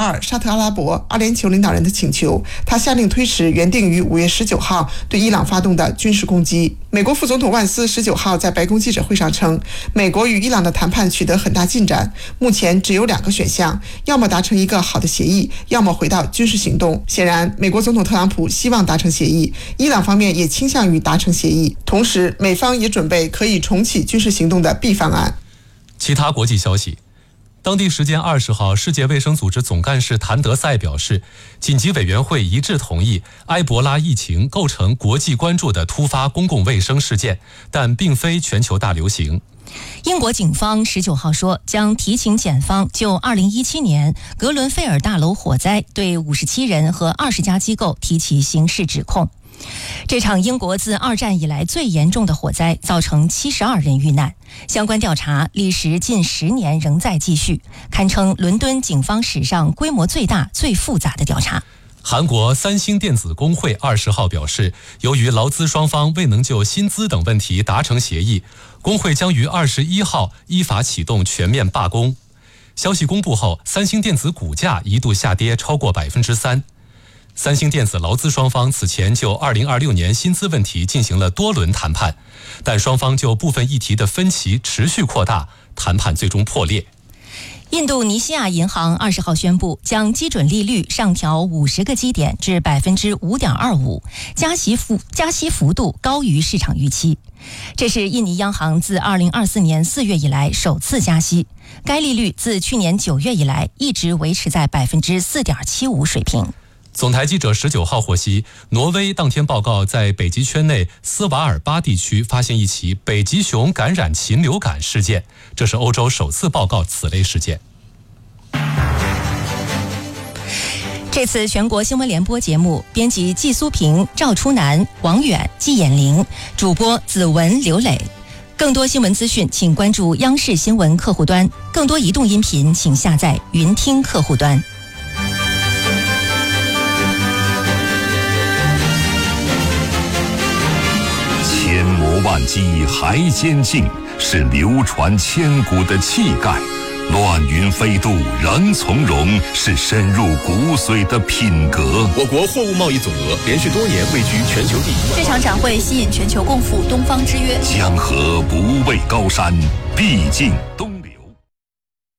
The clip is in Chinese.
尔、沙特阿拉伯、阿联酋领导人的请求，他下令推迟原定于5月19号对伊朗发动的军事攻击。美国副总统万斯19号在白宫记者会上称，美国与伊朗的谈判取得很大进展，目前只有2个选项，要么达成一个好的协议，要么回到军事行动。显然，美国总统特朗普希望达成协议，伊朗方面也倾向于达成协议，同时美方也准备可以重启军事行动的 B 方案。 其他国际消息，当地时间20号，世界卫生组织总干事谭德赛表示，紧急委员会一致同意埃博拉疫情构成国际关注的突发公共卫生事件，但并非全球大流行。 英国警方19号说，将提请检方就2017年格伦菲尔大楼火灾对57人和20家机构提起刑事指控。这场英国自2战以来最严重的火灾造成72人遇难，相关调查历时近10年仍在继续，堪称伦敦警方史上规模最大、最复杂的调查。 韩国三星电子工会20号表示，由于劳资双方未能就薪资等问题达成协议，工会将于21号依法启动全面罢工。消息公布后，三星电子股价一度下跌超过3%。三星电子劳资双方此前就2026年薪资问题进行了多轮谈判，但双方就部分议题的分歧持续扩大，谈判最终破裂。 印度尼西亚银行20号宣布，将基准利率上调50个基点至 5.25%， 加息幅度高于市场预期。这是印尼央行自2024年4月以来首次加息，该利率自去年9月以来一直维持在 4.75% 水平。 总台记者19号获悉，挪威当天报告在北极圈内斯瓦尔巴地区发现一起北极熊感染禽流感事件，这是欧洲首次报告此类事件。 这次全国新闻联播节目，编辑季苏平、赵初南、王远、季衍玲，主播子文、刘磊。更多新闻资讯，请关注央视新闻客户端；更多移动音频，请下载云听客户端。 千磨万击还坚劲，是流传千古的气概；乱云飞渡仍从容，是深入骨髓的品格。 我国货物贸易总额连续多年位居全球第一。 这场展会吸引全球共赴东方之约， 江河不畏高山，毕竟东。